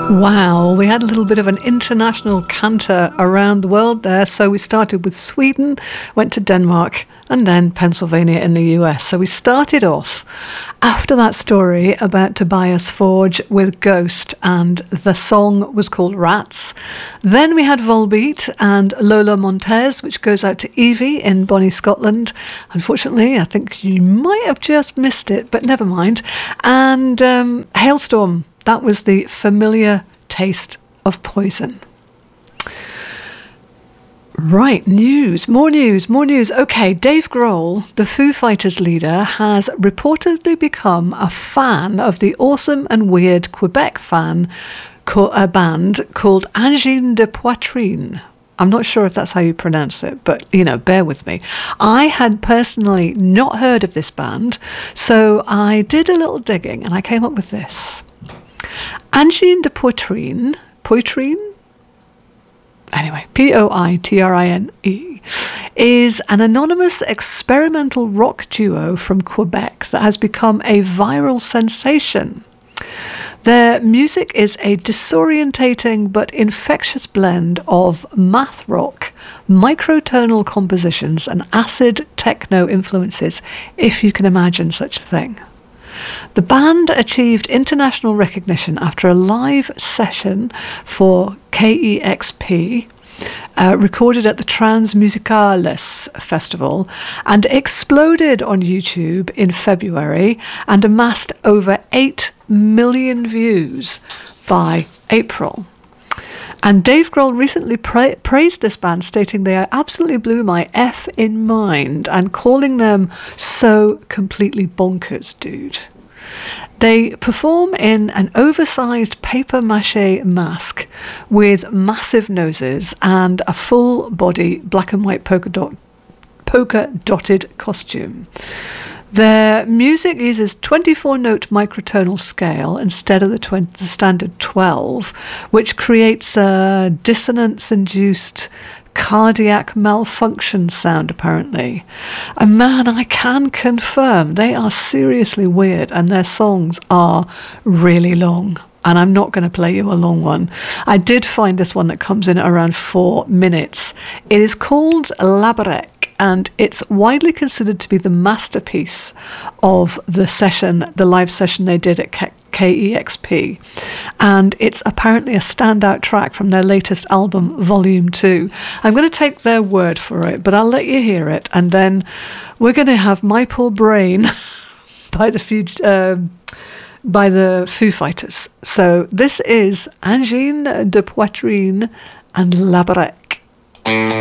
Wow, we had a little bit of an international canter around the world there. So we started with Sweden, went to Denmark, and then Pennsylvania in the US. So we started off after that story about Tobias Forge with Ghost, and the song was called Rats. Then we had Volbeat and Lola Montez, which goes out to Evie in Bonnie, Scotland. Unfortunately, I think you might have just missed it, but never mind. And Hailstorm, that was the Familiar Taste of Poison. Right, more news. Okay, Dave Grohl, the Foo Fighters leader, has reportedly become a fan of the awesome and weird Quebec band called Angine de Poitrine. I'm not sure if that's how you pronounce it, but, bear with me. I had personally not heard of this band, so I did a little digging and I came up with this. Angine de Poitrine? Anyway, Poitrine, is an anonymous experimental rock duo from Quebec that has become a viral sensation. Their music is a disorientating but infectious blend of math rock, microtonal compositions, and acid techno influences, if you can imagine such a thing. The band achieved international recognition after a live session for KEXP, recorded at the Transmusicales Festival, and exploded on YouTube in February and amassed over 8 million views by April. And Dave Grohl recently praised this band, stating they absolutely blew my in mind and calling them so completely bonkers, dude. They perform in an oversized papier-mâché mask with massive noses and a full-body black and white polka-dotted costume. Their music uses 24-note microtonal scale instead of the standard 12, which creates a dissonance-induced cardiac malfunction sound, apparently. And man, I can confirm they are seriously weird, and their songs are really long. And I'm not going to play you a long one. I did find this one that comes in at around 4 minutes. It is called Labarek, and it's widely considered to be the masterpiece of the live session they did at KEXP. And it's apparently a standout track from their latest album, Volume 2. I'm going to take their word for it, but I'll let you hear it. And then we're going to have My Poor Brain by the Foo Fighters. So this is Angine de Poitrine and Labarek.